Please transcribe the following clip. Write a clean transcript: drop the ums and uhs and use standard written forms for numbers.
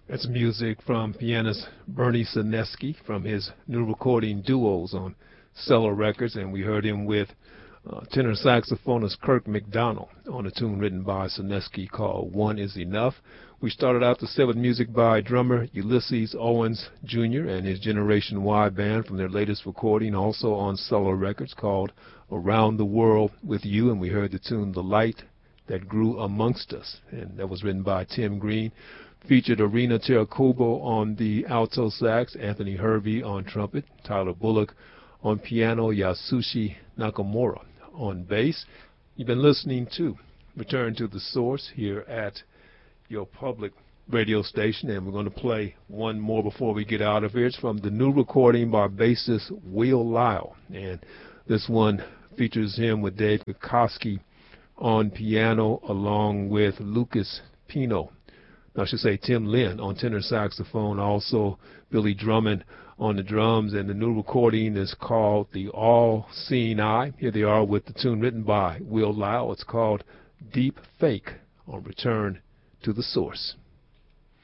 That's music from pianist Bernie Sineski from his new recording Duos on Cellar Records, and we heard him with tenor saxophonist Kirk McDonald on a tune written by Sineski called One Is Enough. We started out the set with music by drummer Ulysses Owens Jr. and his Generation Y band from their latest recording, also on Cellar Records, called Around the World with You, and we heard the tune The Light That Grew Amongst Us, and that was written by Tim Green. Featured Arena Terakubo on the alto sax, Anthony Hervey on trumpet, Tyler Bullock on piano, Yasushi Nakamura on bass. You've been listening to Return to the Source here at your public radio station, and we're going to play one more before we get out of here. It's from the new recording by bassist Will Lyle, and this one features him with Dave Kokoski on piano along with Lucas Pino. I should say Tim Lynn on tenor saxophone, also Billy Drummond on the drums, and the new recording is called The All-Seeing Eye. Here they are with the tune written by Will Lyle. It's called Deep Fake on Return to the Source.